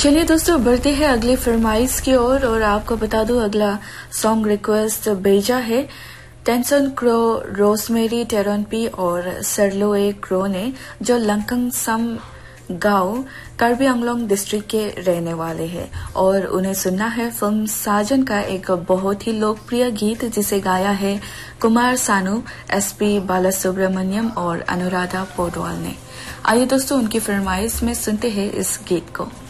चलिए दोस्तों, बढ़ते हैं अगली फरमाइश की ओर और आपको बता दूं अगला सॉन्ग रिक्वेस्ट भेजा है टेंसन क्रो, रोजमेरी टेरनपी और सरलोए क्रो ने, जो लंकंग सम गांव कार्बी आंगलोंग डिस्ट्रिक्ट के रहने वाले हैं और उन्हें सुनना है फिल्म साजन का एक बहुत ही लोकप्रिय गीत जिसे गाया है कुमार सानू, एसपी बालासुब्रमण्यम और अनुराधा पौडवाल ने। आइए दोस्तों, उनकी फरमाइश में सुनते हैं इस गीत को।